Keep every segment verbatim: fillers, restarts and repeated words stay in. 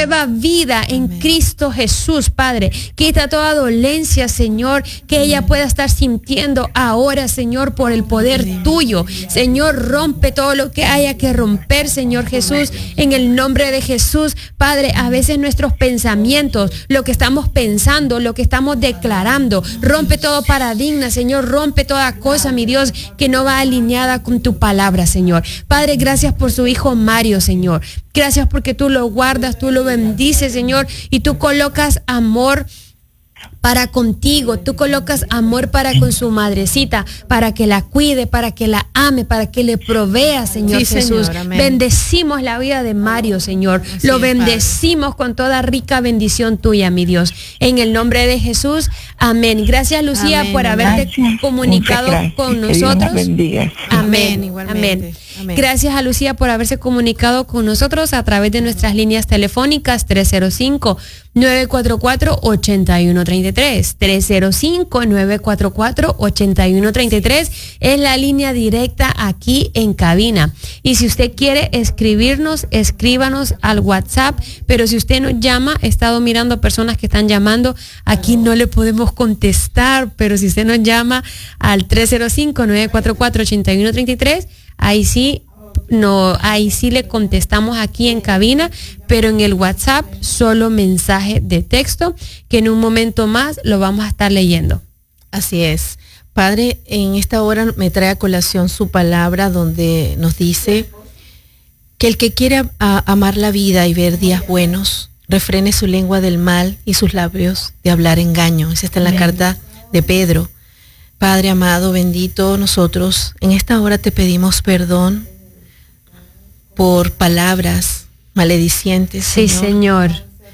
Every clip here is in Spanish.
nueva vida en Amén. Cristo Jesús, Padre. Quita toda dolencia, Señor, que Amén. Ella pueda estar sintiendo ahora, Señor, por el poder Amén. Tuyo. Señor, rompe todo lo que haya que romper, Señor Jesús, en el nombre de Jesús. Padre, a veces nuestros pensamientos, lo que estamos pensando, lo que estamos declarando, rompe todo paradigma, Señor, rompe toda cosa, mi Dios, que no va alineada con tu palabra, Señor. Padre, gracias por su hijo Mario, Señor. Gracias porque tú lo guardas, tú lo bendices, Señor, y tú colocas amor para contigo, tú colocas amor para con su madrecita, para que la cuide, para que la ame, para que le provea, Señor sí, Jesús. Señor, bendecimos la vida de Mario, Señor. Así Lo bendecimos es, con toda rica bendición tuya, mi Dios. En el nombre de Jesús, amén. Gracias, Lucía, amén, por haberte gracias. comunicado con que nosotros. Amén, amén, amén. Amén. Gracias a Lucía por haberse comunicado con nosotros a través de nuestras líneas telefónicas tres cero cinco, nueve cuatro cuatro, ocho uno tres tres. tres cero cinco, nueve cuatro cuatro, ocho uno tres tres es la línea directa aquí en cabina. Y si usted quiere escribirnos, escríbanos al WhatsApp, pero si usted nos llama, he estado mirando personas que están llamando, aquí no le podemos contestar, pero si usted nos llama al tres cero cinco, nueve cuatro cuatro, ocho uno tres tres, ahí sí, no, ahí sí le contestamos aquí en cabina, pero en el WhatsApp solo mensaje de texto, que en un momento más lo vamos a estar leyendo. Así es. Padre, en esta hora me trae a colación su palabra donde nos dice que el que quiere a, a, amar la vida y ver días buenos, refrene su lengua del mal y sus labios de hablar engaño. Esa está en la Amén. Carta de Pedro. Padre amado, bendito, nosotros en esta hora te pedimos perdón por palabras maledicientes. Sí, Señor. Señor.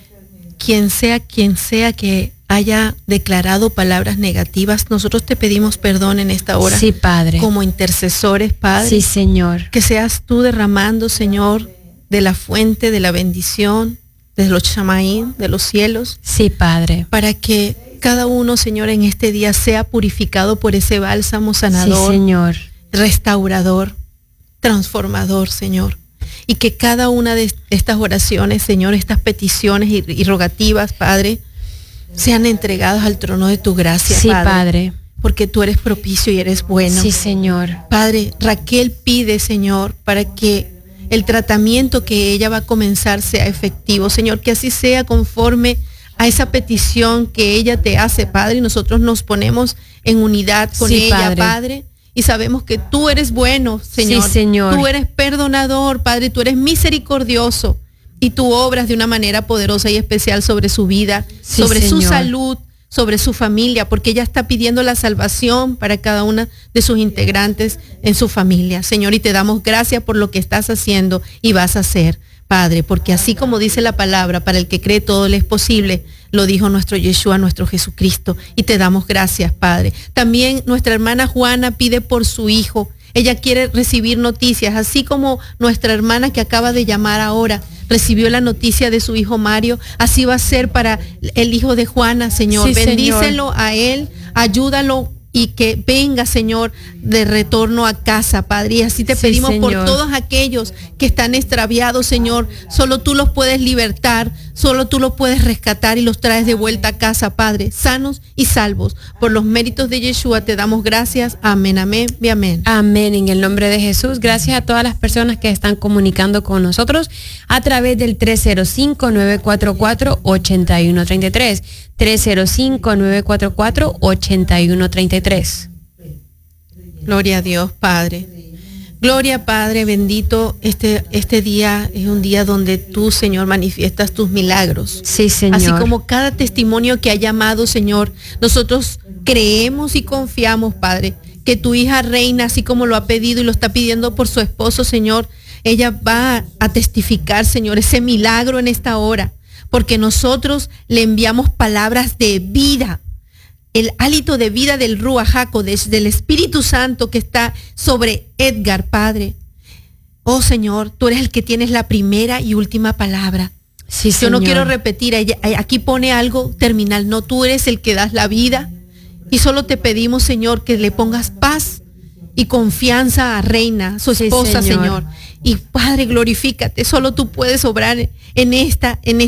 Quien sea, quien sea que haya declarado palabras negativas, nosotros te pedimos perdón en esta hora. Sí, Padre. Como intercesores, Padre. Sí, Señor. Que seas tú derramando, Señor, de la fuente de la bendición, de los chamaín, de los cielos. Sí, Padre. Para que cada uno, Señor, en este día sea purificado por ese bálsamo sanador, sí, Señor. Restaurador, transformador, Señor. Y que cada una de estas oraciones, Señor, estas peticiones y, y rogativas, Padre, sean entregadas al trono de tu gracia, sí, Padre. Padre. Porque tú eres propicio y eres bueno. Sí, Señor. Padre, Raquel pide, Señor, para que el tratamiento que ella va a comenzar sea efectivo. Señor, que así sea conforme a esa petición que ella te hace, Padre, y nosotros nos ponemos en unidad con sí, ella, Padre. Padre, y sabemos que tú eres bueno, Señor. Sí, Señor. Tú eres perdonador, Padre, tú eres misericordioso, y tú obras de una manera poderosa y especial sobre su vida, sí, sobre Señor. Su salud, sobre su familia, porque ella está pidiendo la salvación para cada una de sus integrantes en su familia, Señor, y te damos gracias por lo que estás haciendo y vas a hacer, Padre, porque así como dice la palabra, para el que cree todo le es posible, lo dijo nuestro Yeshua, nuestro Jesucristo, y te damos gracias, Padre. También nuestra hermana Juana pide por su hijo. Ella quiere recibir noticias, así como nuestra hermana que acaba de llamar ahora recibió la noticia de su hijo Mario, así va a ser para el hijo de Juana, Señor. Sí, bendícelo, Señor. A él, ayúdalo y que venga, Señor, de retorno a casa, Padre. Y así te sí, pedimos Señor. Por todos aquellos que están extraviados, Señor. Solo tú los puedes libertar, solo tú los puedes rescatar y los traes de vuelta a casa, Padre, sanos y salvos. Por los méritos de Yeshua te damos gracias. Amén, amén y amén. Amén, en el nombre de Jesús. Gracias a todas las personas que están comunicando con nosotros a través del tres cero cinco, nueve cuatro cuatro, ocho uno tres tres. tres cero cinco, nueve cuatro cuatro, ocho uno tres tres. Gloria a Dios, Padre. Gloria, Padre, bendito. Este, este día es un día donde tú, Señor, manifiestas tus milagros. Sí, Señor. Así como cada testimonio que ha llamado, Señor, nosotros creemos y confiamos, Padre, que tu hija reina, así como lo ha pedido y lo está pidiendo por su esposo, Señor, ella va a testificar, Señor, ese milagro en esta hora. Porque nosotros le enviamos palabras de vida, el hálito de vida del Ruach HaKodesh, del Espíritu Santo que está sobre Edgar, Padre. Oh Señor, tú eres el que tienes la primera y última palabra. Sí, Yo Señor. no quiero repetir, aquí pone algo terminal, no, tú eres el que das la vida y solo te pedimos, Señor, que le pongas paz y confianza a Reina, su esposa, sí, Señor. Señor. Y Padre, glorifícate, solo tú puedes obrar en esta, en